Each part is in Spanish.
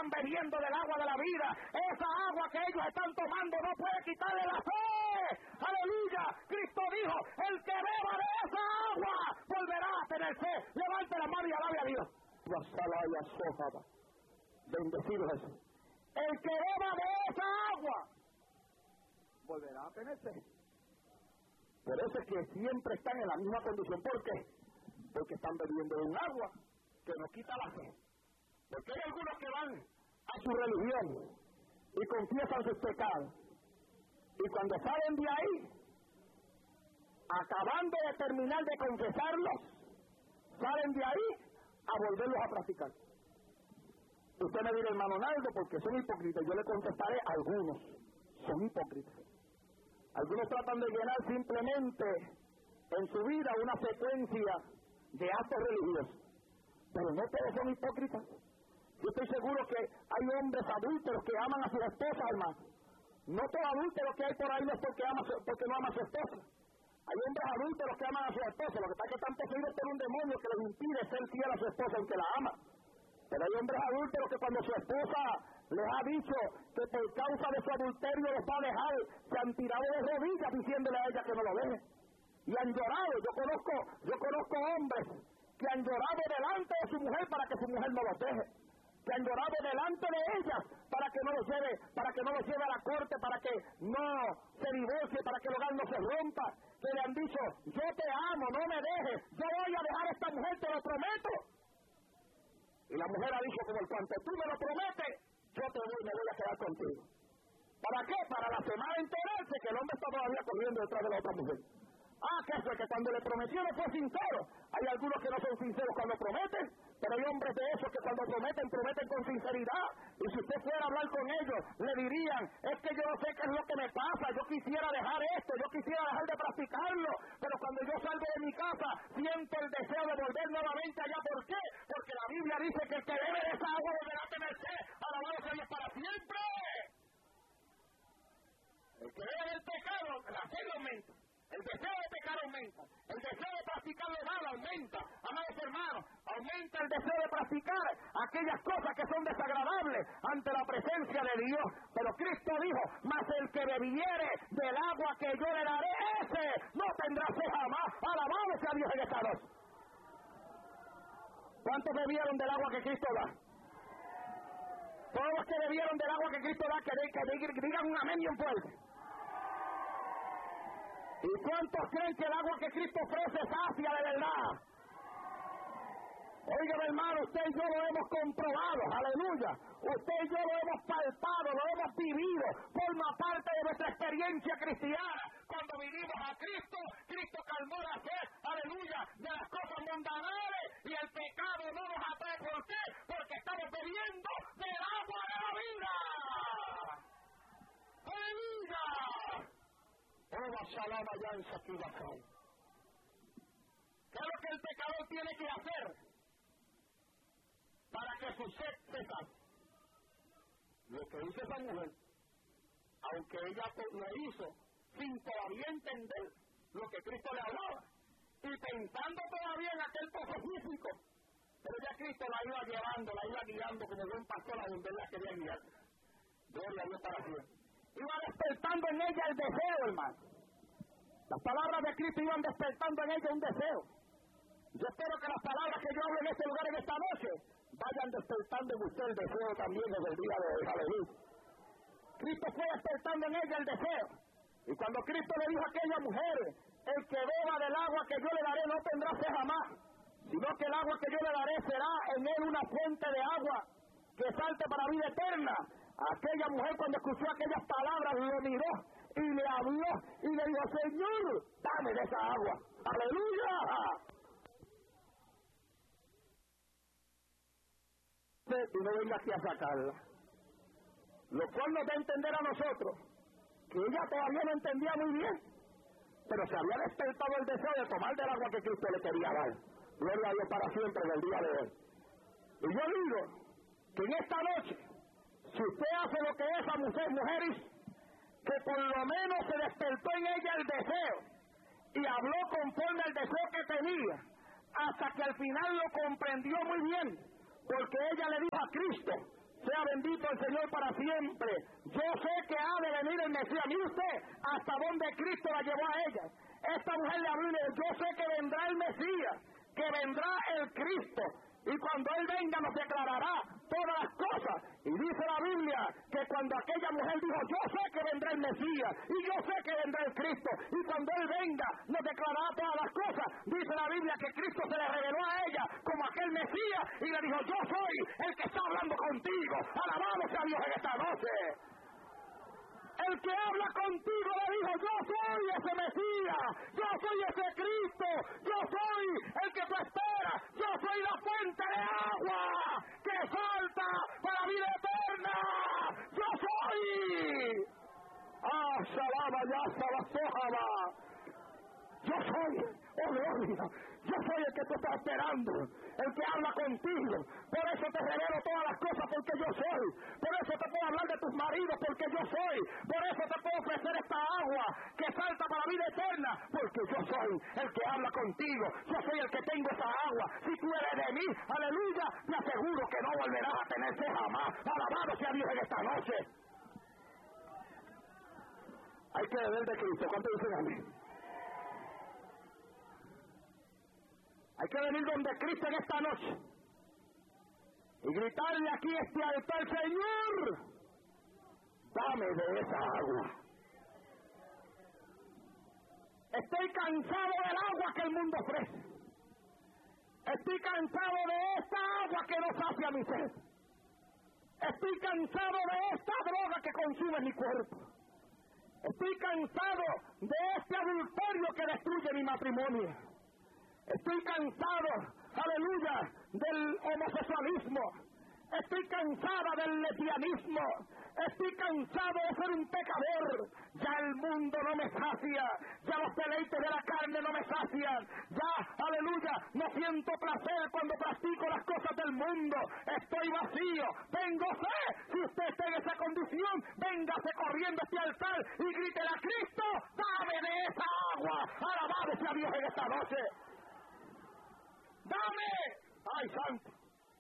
están bebiendo del agua de la vida. Esa agua que ellos están tomando no puede quitarle la fe. ¡Aleluya! Cristo dijo, el que beba de esa agua volverá a tener fe. Levante la mano y alabe a Dios. Bendecido Jesús. El que beba de esa agua volverá a tener fe. Por eso es que siempre están en la misma condición. ¿Por qué? Porque están bebiendo de un agua que no quita la fe. Porque hay algunos que van a su religión y confiesan sus pecados. Y cuando salen de ahí, acabando de terminar de confesarlos, salen de ahí a volverlos a practicar. Usted me dirá, hermano Naldo, porque son hipócritas. Yo le contestaré, algunos son hipócritas. Algunos tratan de llenar simplemente en su vida una secuencia de actos religiosos. Pero no todos son hipócritas. Yo estoy seguro que hay hombres adúlteros que aman a sus esposas, hermano. No todo adúltero que hay por ahí no es porque no ama a su esposa. Hay hombres adúlteros que aman a su esposa. Lo que pasa es que están poseídos por un demonio que les impide ser fiel a su esposa aunque la ama. Pero hay hombres adúlteros que cuando su esposa les ha dicho que por causa de su adulterio los va a dejar, se han tirado de rodillas diciéndole a ella que no lo deje. Y han llorado. Yo conozco hombres que han llorado delante de su mujer para que su mujer no los deje. Que han llorado delante de ellas para que no los lleve a la corte, para que no se divorcie, para que el hogar no se rompa. Que le han dicho, yo te amo, no me dejes, yo voy a dejar a esta mujer, te lo prometo. Y la mujer ha dicho, como el cuanto tú me lo prometes, yo me voy a quedar contigo. ¿Para qué? Para la semana enterarse que el hombre está todavía corriendo detrás de la otra mujer. ¿Qué es? Que cuando le prometió no fue sincero. Hay algunos que no son sinceros cuando prometen, pero hay hombres de esos que cuando prometen con sinceridad. Y si usted fuera a hablar con ellos, le dirían, es que yo no sé qué es lo que me pasa, yo quisiera dejar esto, yo quisiera dejar de practicarlo, pero cuando yo salgo de mi casa, siento el deseo de volver nuevamente allá. ¿Por qué? Porque la Biblia dice que el que bebe de esa agua volverá a tener sed. Alabado sea Dios para siempre. El que bebe del pecado, la sed aumenta. El deseo de pecar aumenta, el deseo de practicar lo malo aumenta, amados hermanos, aumenta el deseo de practicar aquellas cosas que son desagradables ante la presencia de Dios. Pero Cristo dijo, mas el que bebiere del agua que yo le daré, ese no tendrá sed jamás. Alabado sea Dios en esta noche. ¿Cuántos bebieron del agua que Cristo da? Todos los que bebieron del agua que Cristo da, que digan un amén bien fuerte. ¿Y cuántos creen que el agua que Cristo ofrece sacia de verdad? Oiga, hermano, usted y yo lo hemos comprobado, aleluya. Usted y yo lo hemos palpado, lo hemos vivido, forma parte de nuestra experiencia cristiana. Cuando vinimos a Cristo, Cristo calmó la sed, aleluya, de las cosas mundanales y el pecado no nos atrae. ¿Por qué? Porque estamos bebiendo del agua de la vida. ¡Aleluya! ¿Qué es lo que el pecador tiene que hacer para que su sed se sacie? Lo que hizo esa mujer, aunque ella lo hizo sin todavía entender lo que Cristo le hablaba y pensando todavía en aquel pozo físico, pero ya Cristo la iba llevando, la iba guiando como buen pastor a donde él la quería guiar. Gloria a Dios para siempre. Iba despertando en ella el deseo, hermano. Las palabras de Cristo iban despertando en ella un deseo. Yo espero que las palabras que yo hablo en este lugar en esta noche vayan despertando en usted el deseo también desde el día de hoy. Aleluya. Cristo fue despertando en ella el deseo. Y cuando Cristo le dijo a aquella mujer, el que beba del agua que yo le daré no tendrá sed jamás, sino que el agua que yo le daré será en él una fuente de agua que salte para vida eterna. Aquella mujer, cuando escuchó aquellas palabras, lo miró y le habló y le dijo, Señor, dame de esa agua. ¡Aleluya! Y no venga aquí a sacarla. Lo cual nos da a entender a nosotros que ella todavía no entendía muy bien, pero se había despertado el deseo de tomar del agua que Cristo le quería dar. Gloria a Dios para siempre en el día de hoy. Y yo digo que en esta noche, si usted hace lo que esa mujeres, que por lo menos se despertó en ella el deseo y habló conforme al deseo que tenía, hasta que al final lo comprendió muy bien, porque ella le dijo a Cristo, Sea bendito el Señor para siempre. Yo sé que ha de venir el Mesías. Mire usted hasta donde Cristo la llevó a ella. Esta mujer le habló y le dijo, yo sé que vendrá el Mesías, que vendrá el Cristo. Y cuando Él venga nos declarará todas las cosas. Y dice la Biblia que cuando aquella mujer dijo, yo sé que vendrá el Mesías, y yo sé que vendrá el Cristo, y cuando Él venga nos declarará todas las cosas, dice la Biblia que Cristo se le reveló a ella como aquel Mesías, y le dijo, yo soy el que está hablando contigo. Alabado sea Dios en esta noche. El que habla contigo le dijo, yo soy ese Mesías, yo soy ese Cristo, yo soy el que tú esperas, yo soy la fuente de agua que salta para vida eterna, yo soy. Ah, Shalaba, ya Sabasojaba. Yo soy, oh gloria, yo soy el que tú estás esperando, el que habla contigo. Por eso te revelo todas las cosas, porque yo soy. Por eso te puedo hablar de tus maridos, porque yo soy. Por eso te puedo ofrecer esta agua que salta para la vida eterna, porque yo soy el que habla contigo. Yo soy el que tengo esa agua. Si tú eres de mí, aleluya, te aseguro que no volverás a tener sed jamás. Alabado sea Dios en esta noche. Hay que beber de Cristo. ¿Cuánto dicen amén? Hay que venir donde Cristo en esta noche y gritarle aquí a este altar, Señor, dame de esa agua. Estoy cansado del agua que el mundo ofrece. Estoy cansado de esta agua que no sacia mi sed. Estoy cansado de esta droga que consume mi cuerpo. Estoy cansado de este adulterio que destruye mi matrimonio. Estoy cansado, aleluya, del homosexualismo. Estoy cansada del lesbianismo. Estoy cansado de ser un pecador. Ya el mundo no me sacia. Ya los deleites de la carne no me sacian. Ya, aleluya, no siento placer cuando practico las cosas del mundo. Estoy vacío. Tengo sed. Si usted está en esa condición, véngase corriendo a este altar y grítele a Cristo, dame de esa agua. Alabado sea Dios en esta noche. ¡Dame! ¡Ay, santo!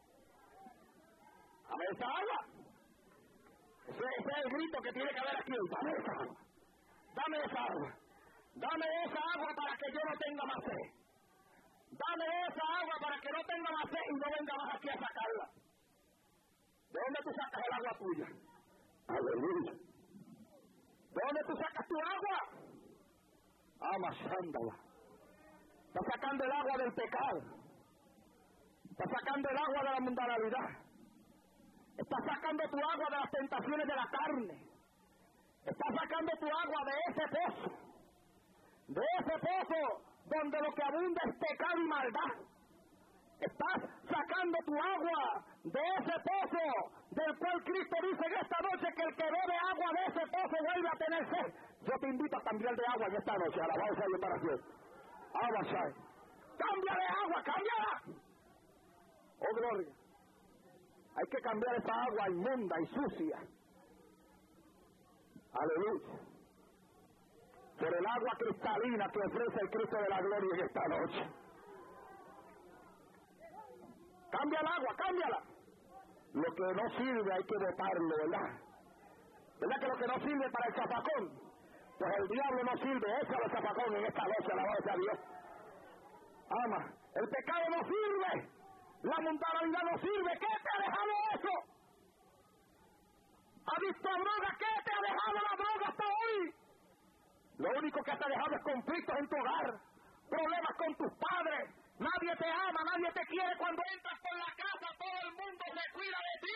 ¡Dame esa agua! Ese es el grito que tiene que haber aquí. ¡Dame esa agua! ¡Dame esa agua! ¡Dame esa agua para que yo no tenga más sed! ¡Dame esa agua para que no tenga más sed y no venga más aquí a sacarla! ¿De dónde tú sacas el agua tuya? ¡Aleluya! ¿De dónde tú sacas tu agua? Amasándola. Estás sacando el agua del pecado. Estás sacando el agua de la mundanalidad. Estás sacando tu agua de las tentaciones de la carne. Estás sacando tu agua de ese pozo. De ese pozo donde lo que abunda es pecado y maldad. Estás sacando tu agua de ese pozo del cual Cristo dice en esta noche que el que bebe agua de ese pozo vuelve a tener sed. Yo te invito a cambiar de agua en esta noche. Alabado sea Dios para siempre. Abasai. Cambia de agua, cámbiala. Oh, gloria. Hay que cambiar esa agua inmunda y sucia. Aleluya. Por el agua cristalina que ofrece el Cristo de la gloria en esta noche. Cambia el agua, cámbiala. Lo que no sirve hay que botarlo, ¿verdad? ¿Verdad que lo que no sirve para el zafacón? Pues el diablo no sirve, échalo el zafacón en esta noche, alabado sea Dios. Ama, el pecado no sirve, la mundanalidad no sirve. ¿Qué te ha dejado eso? ¿Adicto a droga? ¿Qué te ha dejado la droga hasta hoy? Lo único que te ha dejado es conflictos en tu hogar, problemas con tus padres, nadie te ama, nadie te quiere. Cuando entras por la casa todo el mundo se cuida de ti.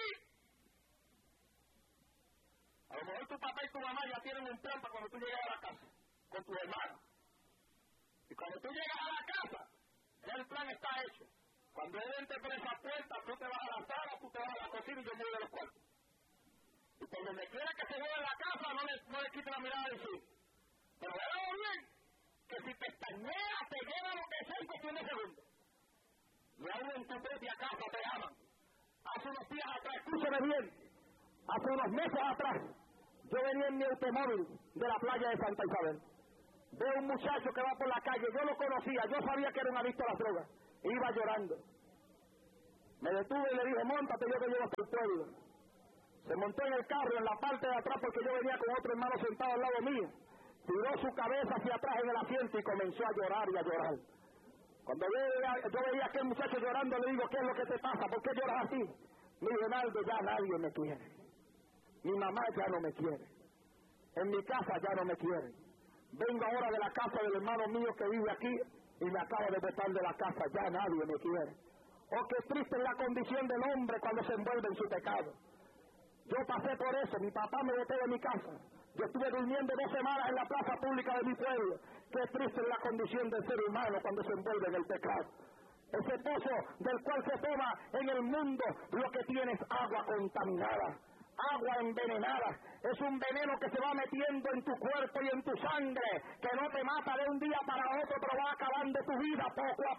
A lo mejor tu papá y tu mamá ya tienen un plan para cuando tú llegas a la casa con tus hermanos. Y cuando tú llegas a la casa, ya el plan está hecho. Cuando él entre por esa puerta, tú te vas a la sala, tú te vas a la cocina y yo me voy de los cuartos. Y por donde quiera que se vea en la casa, no le quite la mirada de sí. Pero véalo bien, que si te estañea, te lleva lo que sea en cuestión de segundos. Y aún en tu propia casa te aman. Hace unos días atrás, escúchame bien, hace unos meses atrás, yo venía en mi automóvil de la playa de Santa Isabel. Veo un muchacho que va por la calle, yo lo conocía, yo sabía que era un adicto a las drogas. Iba llorando. Me detuve y le dije, móntate, yo te llevo hasta el pueblo. Se montó en el carro en la parte de atrás porque yo venía con otro hermano sentado al lado mío. Tiró su cabeza hacia atrás en el asiento y comenzó a llorar y a llorar. Cuando yo veía a aquel muchacho llorando, le digo, ¿qué es lo que te pasa? ¿Por qué lloras así? Mi Donaldo, ya nadie me quiere. Mi mamá ya no me quiere. En mi casa ya no me quiere. Vengo ahora de la casa del hermano mío que vive aquí y me acaba de botar de la casa, ya nadie me quiere. Oh, qué triste es la condición del hombre cuando se envuelve en su pecado. Yo pasé por eso, mi papá me botó de mi casa. Yo estuve durmiendo 2 semanas en la plaza pública de mi pueblo. Qué triste es la condición del ser humano cuando se envuelve en el pecado. Ese pozo del cual se toma en el mundo, lo que tiene es agua contaminada, agua envenenada. Es un veneno que se va metiendo en tu cuerpo y en tu sangre, que no te mata de un día para otro, pero va acabando tu vida poco a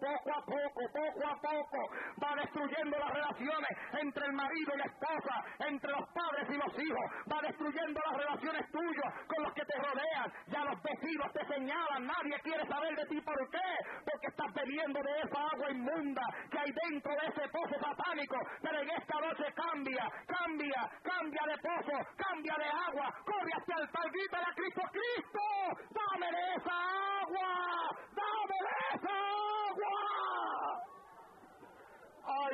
poco. Va destruyendo las relaciones entre el marido y la esposa, entre los padres y los hijos. Va destruyendo las relaciones tuyas con los que te rodean. Ya los vecinos te señalan, nadie quiere saber de ti. ¿Por qué? Porque estás bebiendo de esa agua inmunda que hay dentro de ese pozo satánico. Pero en esta noche cambia de pozo, cambia de agua, corre hacia el altar, grítale a Cristo, Cristo, dame de esa agua, dame de esa agua. Ay,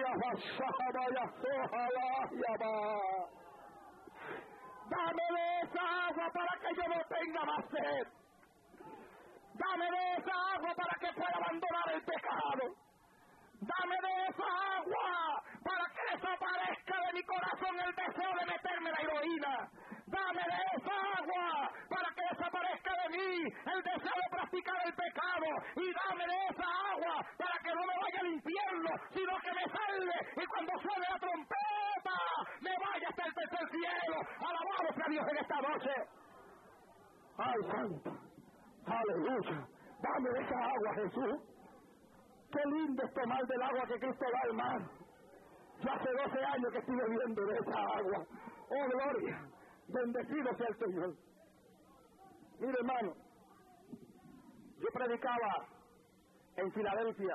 dame de esa agua para que yo no tenga más sed. Dame de esa agua para que pueda abandonar el pecado. Dame de esa agua para que desaparezca de mi corazón el deseo de meterme la heroína. Dame de esa agua para que desaparezca de mí el deseo de practicar el pecado. Y dame de esa agua para que no me vaya al infierno, sino que me salve y cuando suene la trompeta me vaya hasta el tercer cielo. Alabado sea Dios en esta noche. Ay, santo, aleluya. Dame de esa agua, Jesús. Qué lindo es tomar del agua que Cristo da al mar. Yo hace 12 años que estoy bebiendo de esa agua. Oh, gloria. Bendecido sea el Señor. Mire, hermano, yo predicaba en Filadelfia.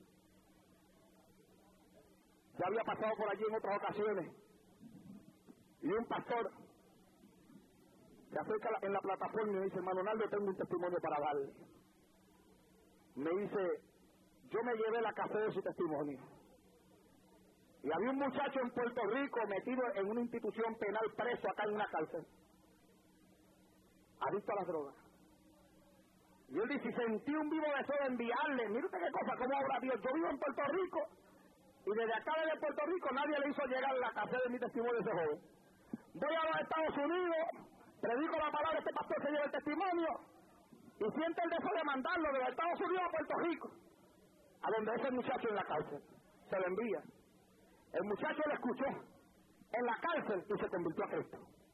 Ya había pasado por allí en otras ocasiones. Y un pastor se acerca en la plataforma y me dice, hermano Naldo, tengo un testimonio para darle. Me dice, yo me llevé la café de su testimonio. Y había un muchacho en Puerto Rico metido en una institución penal, preso acá en una cárcel, adicto a las drogas. Y él dice, sentí un vivo deseo de enviarle. Mire usted qué cosa, cómo obra Dios. Yo vivo en Puerto Rico y desde acá de Puerto Rico nadie le hizo llegar la café de mi testimonio a ese joven. Voy a los Estados Unidos, predico la palabra, este pastor se lleva el testimonio y siente el deseo de mandarlo de los Estados Unidos a Puerto Rico, a donde ese muchacho en la cárcel. Se lo envía. El muchacho lo escuchó en la cárcel y se convirtió a Cristo.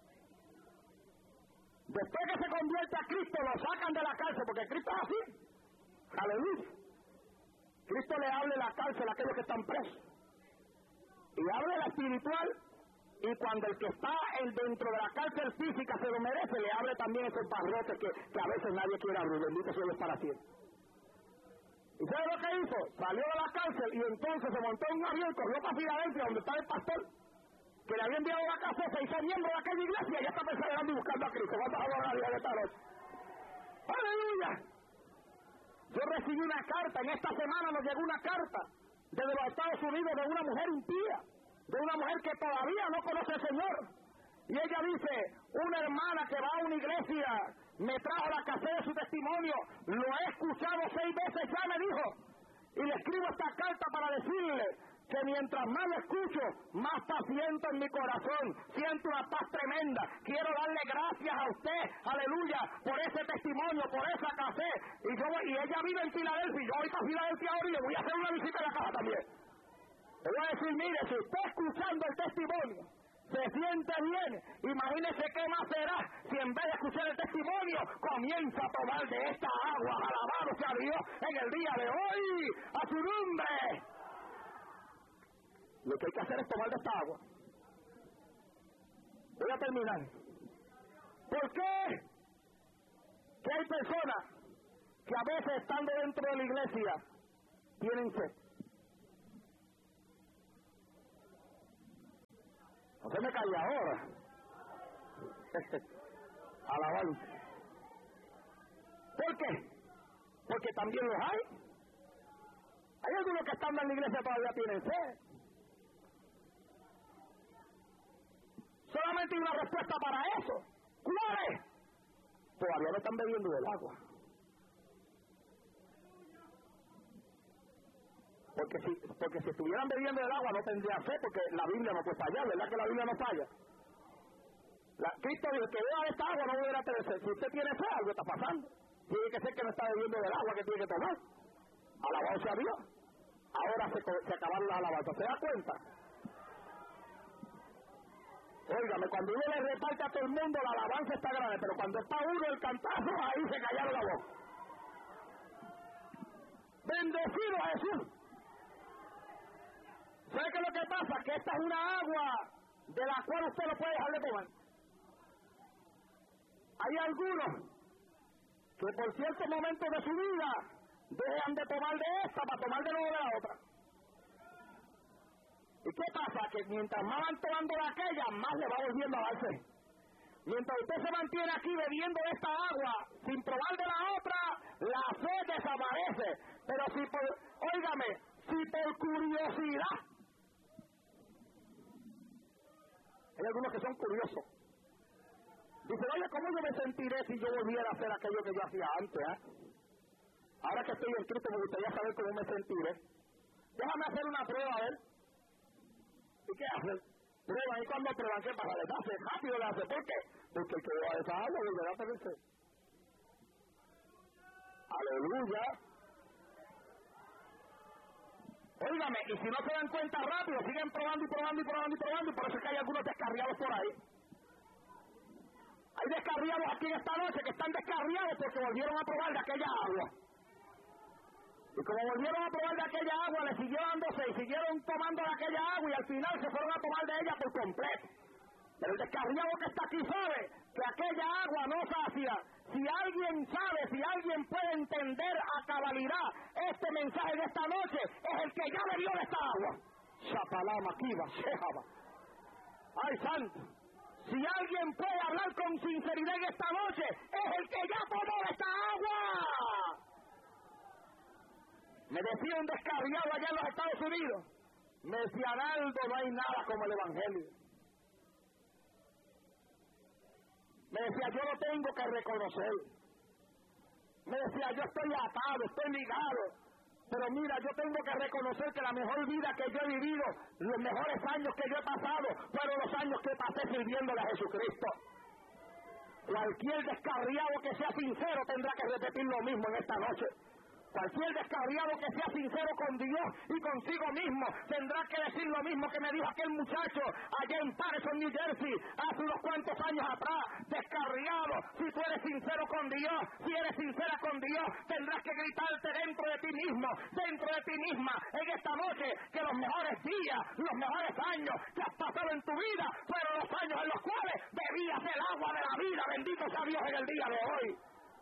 Después que se convierte a Cristo, lo sacan de la cárcel, porque Cristo es así. Aleluya. Cristo le habla en la cárcel a aquellos que están presos. Y habla en la espiritual, y cuando el que está dentro de la cárcel física se lo merece, le habla también esos barrotes que a veces nadie quiere abrir. Bendito sea Dios para siempre. ¿Y sabe lo que hizo? Salió de la cárcel y entonces se montó en un avión, corrió para Filadelfia, donde está el pastor, que le había enviado la casa, se hizo miembro de aquella iglesia y ya está perseverando y buscando a Cristo. ¿Cuántos adoran a Dios de esta noche? ¡Aleluya! Yo recibí una carta, en esta semana nos llegó una carta desde los Estados Unidos de una mujer impía, de una mujer que todavía no conoce al Señor. Y ella dice, una hermana que va a una iglesia me trajo la café de su testimonio, lo he escuchado 6 veces ya, me dijo, y le escribo esta carta para decirle que mientras más lo escucho, más paz siento en mi corazón, siento una paz tremenda. Quiero darle gracias a usted, aleluya, por ese testimonio, por esa café. Y ella vive en Filadelfia, y yo voy para Filadelfia ahora y le voy a hacer una visita a la casa también. Le voy a decir, mire, si usted escuchando el testimonio se siente bien, imagínese qué más será si en vez de escuchar el testimonio comienza a tomar de esta agua. Alabado sea Dios en el día de hoy, a su nombre. Lo que hay que hacer es tomar de esta agua. Voy a terminar. ¿Por qué? Que hay personas que a veces estando dentro de la iglesia tienen sed. No se me caía ahora. Alabanza. ¿Por qué? Porque también los hay. Hay algunos que estando en la iglesia todavía tienen sed. Solamente hay una respuesta para eso. ¿Cuál es? Todavía no están bebiendo del agua. Porque si estuvieran bebiendo del agua no tendrían sed, porque la Biblia no puede fallar, ¿verdad que la Biblia no falla? Cristo dijo que beba de esta agua no volverá a tener sed. Si usted tiene sed, algo está pasando. Tiene que ser que no está bebiendo del agua que tiene que tomar. Alabado sea Dios. Ahora se acabaron las alabanzas. ¿Se da cuenta? Óigame, cuando uno le reparte a todo el mundo, la alabanza está grande, pero cuando está uno el cantazo, ahí se callaron la voz. Bendecido a Jesús. ¿Sabe qué es lo que pasa? Que esta es una agua de la cual usted no puede dejar de tomar. Hay algunos que por ciertos momentos de su vida dejan de tomar de esta para tomar de nuevo de la otra. ¿Y qué pasa? Que mientras más van tomando de aquella, más le va volviendo a darse. Mientras usted se mantiene aquí bebiendo de esta agua, sin probar de la otra, la sed desaparece. Pero si por curiosidad, hay algunos que son curiosos. Dicen, oye, ¿cómo yo me sentiré si yo volviera a hacer aquello que yo hacía antes? Ahora que estoy en Cristo me gustaría saber cómo me sentiré. Déjame hacer una prueba, a ver. ¿Y qué hacen? Prueban, y cuando prueban, ¿qué pasa? Les hace rápido, les hace. ¿Por qué? Porque el que beba de esa agua volverá a tener sed. Aleluya. Óigame, y si no se dan cuenta rápido, siguen probando y probando y probando y probando, y por eso es que hay algunos descarriados por ahí. Hay descarriados aquí en esta noche que están descarriados porque volvieron a probar de aquella agua. Y como volvieron a probar de aquella agua, le siguió dándose y siguieron tomando de aquella agua y al final se fueron a tomar de ella por completo. Pero el descarriado que está aquí sabe que aquella agua no sacia. Si alguien sabe, si alguien puede entender a cabalidad este mensaje de esta noche, es el que ya bebió de esta agua. Shapalama, Kiva, Shehaba. ¡Ay, santo! Si alguien puede hablar con sinceridad en esta noche, es el que ya tomó de esta agua. Me decía un descarriado allá en los Estados Unidos, me decía, Arnaldo, no hay nada como el Evangelio. Me decía, yo lo tengo que reconocer. Me decía, yo estoy atado, estoy ligado. Pero mira, yo tengo que reconocer que la mejor vida que yo he vivido, los mejores años que yo he pasado, fueron los años que pasé sirviéndole a Jesucristo. Cualquier descarriado que sea sincero tendrá que repetir lo mismo en esta noche. Cualquier descarriado que sea sincero con Dios y consigo mismo tendrá que decir lo mismo que me dijo aquel muchacho allá en Patterson, New Jersey, hace unos cuantos años atrás. Descarriado, si tú eres sincero con Dios, si eres sincera con Dios, tendrás que gritarte dentro de ti mismo, dentro de ti misma, en esta noche, que los mejores días, los mejores años que has pasado en tu vida fueron los años en los cuales bebías el agua de la vida. Bendito sea Dios en el día de hoy.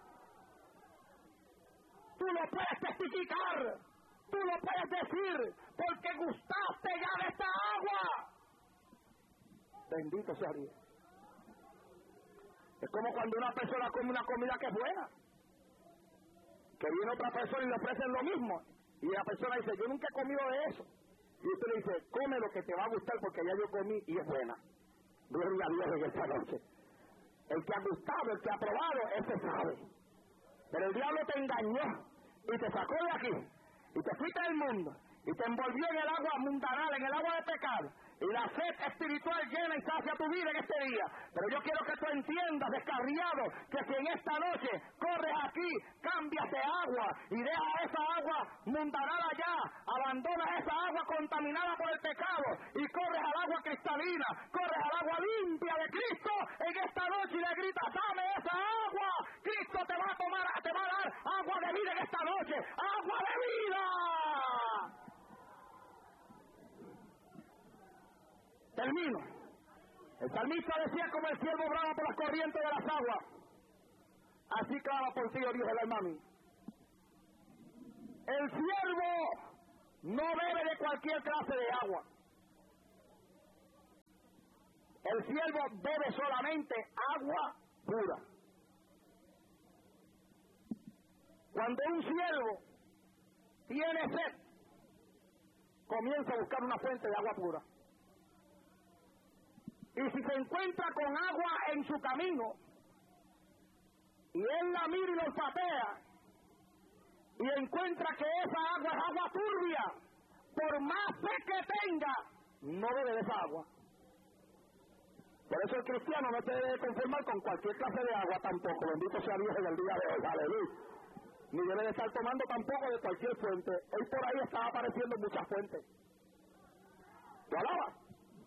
Tú lo puedes testificar, tú lo puedes decir, porque gustaste ya de esta agua. Bendito sea Dios. Es como cuando una persona come una comida que es buena, que viene otra persona y le ofrecen lo mismo, y la persona dice, yo nunca he comido de eso. Y usted le dice, come lo que te va a gustar porque ya yo comí y es buena. Gloria a Dios en esta noche. El que ha gustado, el que ha probado, ese sabe. Pero el diablo te engañó y te sacó de aquí y te fuiste del mundo y te envolvió en el agua mundanal, en el agua de pecado, y la sed espiritual llena y sacia tu vida en este día. Pero yo quiero que tú entiendas, descarriado, que si en esta noche corres aquí, cambias de agua y dejas esa agua mundanal allá, abandonas esa agua contaminada por el pecado y corres al agua cristalina, corres al agua limpia de Cristo en esta noche y le gritas, dame esa agua. Cristo te va a dar agua de vida en esta noche, agua de vida. Termino. El salmista decía, como el siervo brama por las corrientes de las aguas, así clama por ti, oh Dios, el alma mía. El siervo no bebe de cualquier clase de agua. El siervo bebe solamente agua pura. Cuando un siervo tiene sed, comienza a buscar una fuente de agua pura. Y si se encuentra con agua en su camino, y él la mira y la olfatea, y encuentra que esa agua es agua turbia, por más sed que tenga, no bebe de esa agua. Por eso el cristiano no se debe conformar con cualquier clase de agua tampoco, bendito sea Dios en el día de hoy, aleluya. Ni debe de estar tomando tampoco de cualquier fuente. Hoy por ahí están apareciendo muchas fuentes. ¿Lo alaba?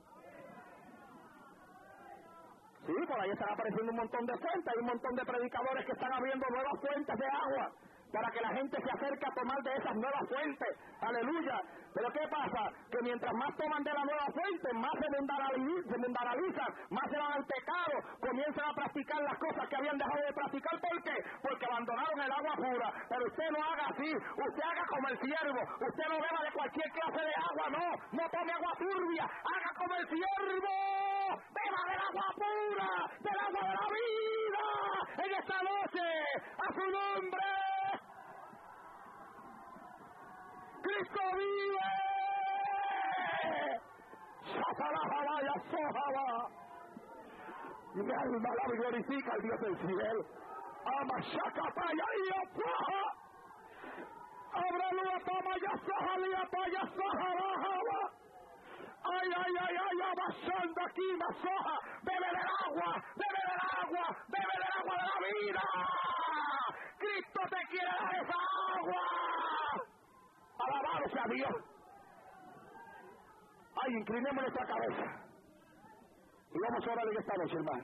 Sí, por ahí están apareciendo un montón de fuentes. Hay un montón de predicadores que están abriendo nuevas fuentes de agua para que la gente se acerque a tomar de esas nuevas fuentes. Aleluya. Pero ¿qué pasa? Que mientras más toman de la nueva fuente, más se mundanalizan, más se van al pecado, comienzan a practicar las cosas que habían dejado de practicar. ¿Por qué? Porque abandonaron el agua pura. Pero usted no haga así, usted haga como el siervo, usted no beba de cualquier clase de agua, no tome agua turbia, haga como el siervo, beba del agua pura, del agua de la vida, en esta noche, a su nombre. ¡Cristo vive! ¡Satalajabaya, sojaba! Mi alma la glorifica al Dios del cielo. ¡Ama, shakapaya, yapaja! ¡Ábralo, apamaya, sajalia, paya, sajarajaba! ¡Ay, ay, ay, ay, abasando aquí, masoja! ¡Bebe del agua! ¡Bebe del agua! ¡Bebe del agua de la vida! ¡Cristo te quiere dar esa agua! ¡Alabado sea Dios! ¡Ay, inclinemos nuestra cabeza! Y vamos a orar en esta noche, hermano.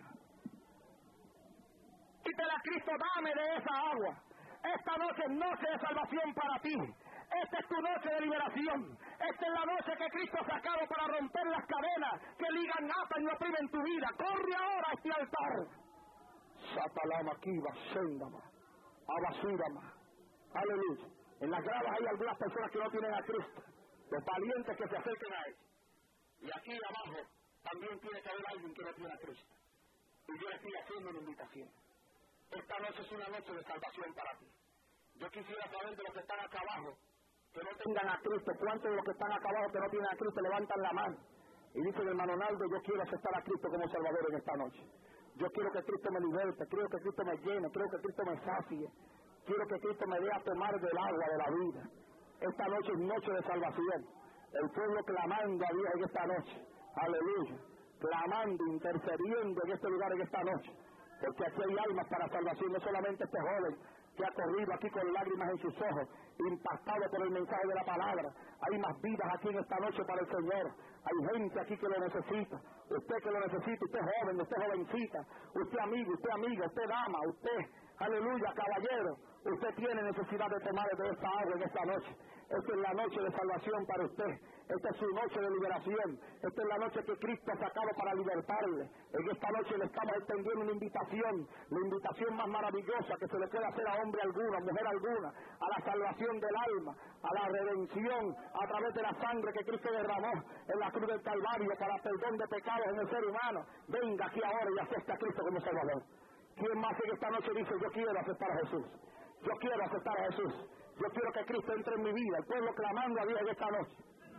Quítale a Cristo, dame de esa agua. Esta noche es noche de salvación para ti. Esta es tu noche de liberación. Esta es la noche que Cristo ha sacado para romper las cadenas que ligan, atan y oprimen tu vida. ¡Corre ahora a este altar! Satalama, kiva, sendama, abasúrama. Aleluya. En las gradas hay algunas personas que no tienen a Cristo. Los valientes que se acerquen a Él. Y aquí abajo también tiene que haber alguien que no tiene a Cristo. Y yo le estoy haciendo una invitación. Esta noche es una noche de salvación para ti. Yo quisiera saber de los que están acá abajo, que no tengan a Cristo. ¿Cuántos de los que están acá abajo que no tienen a Cristo levantan la mano? Y dice el hermano Naldo, yo quiero aceptar a Cristo como Salvador en esta noche. Yo quiero que Cristo me liberte, quiero que Cristo me llene, quiero que Cristo me sacie. Quiero que Cristo me dé a tomar del agua de la vida. Esta noche es noche de salvación. El pueblo clamando a Dios en esta noche. Aleluya. Clamando, intercediendo en este lugar en esta noche. Porque aquí hay almas para salvación. No solamente este joven que ha corrido aquí con lágrimas en sus ojos, impactado por el mensaje de la palabra. Hay más vidas aquí en esta noche para el Señor. Hay gente aquí que lo necesita. Usted que lo necesita, usted joven, usted jovencita, usted amigo, usted amiga, usted dama, usted, aleluya, caballero. Usted tiene necesidad de tomar de esta agua en esta noche. Esta es la noche de salvación para usted. Esta es su noche de liberación. Esta es la noche que Cristo ha sacado para libertarle. En esta noche le estamos extendiendo una invitación, la invitación más maravillosa que se le puede hacer a hombre alguno, a mujer alguna, a la salvación del alma, a la redención a través de la sangre que Cristo derramó en la cruz del Calvario para perdón de pecados en el ser humano. Venga aquí ahora y acepte a Cristo como Salvador. ¿Quién más en esta noche dice, yo quiero aceptar a Jesús? Yo quiero aceptar a Jesús. Yo quiero que Cristo entre en mi vida. El pueblo clamando a Dios en esta noche.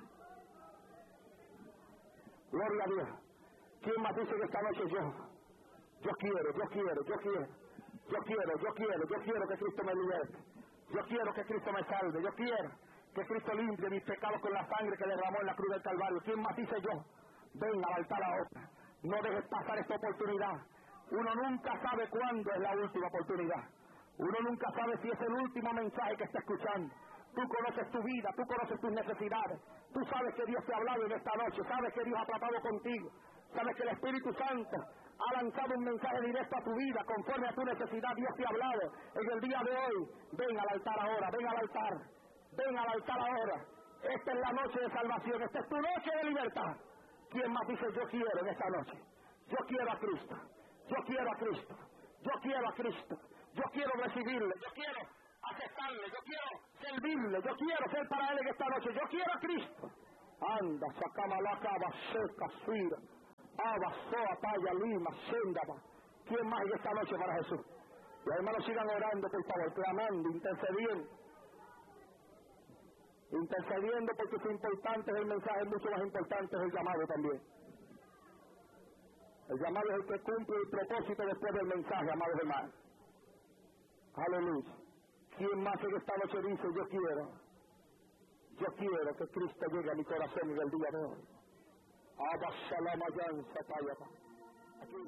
Gloria a Dios. ¿Quién más dice que esta noche yo quiero que Cristo me liberte? Yo quiero que Cristo me salve. Yo quiero que Cristo limpie mis pecados con la sangre que derramó en la cruz del Calvario. ¿Quién más dice yo? Ven al altar ahora. No dejes pasar esta oportunidad. Uno nunca sabe cuándo es la última oportunidad. Uno nunca sabe si es el último mensaje que está escuchando. Tú conoces tu vida, tú conoces tus necesidades. Tú sabes que Dios te ha hablado en esta noche, sabes que Dios ha tratado contigo. Sabes que el Espíritu Santo ha lanzado un mensaje directo a tu vida, conforme a tu necesidad. Dios te ha hablado en el día de hoy. Ven al altar ahora, ven al altar. Ven al altar ahora. Esta es la noche de salvación, esta es tu noche de libertad. ¿Quién más dice yo quiero en esta noche? Yo quiero a Cristo, yo quiero a Cristo, yo quiero a Cristo. Yo quiero recibirle, yo quiero aceptarle, yo quiero servirle, yo quiero ser para Él en esta noche, yo quiero a Cristo. Anda, sacama la cava, seca, suira. Abasó, Ataya, Lima, Séndaba. ¿Quién más hay esta noche para Jesús? Los hermanos sigan orando, por favor, clamando, intercediendo. Intercediendo porque es importante, el mensaje es mucho más importante, es el llamado también. El llamado es el que cumple el propósito después del mensaje, amados hermanos. Aleluya. ¿Quién más en esta noche dice, yo quiero que Cristo llegue a mi corazón en el día de hoy? Abba Shalom Ayan Satayaba.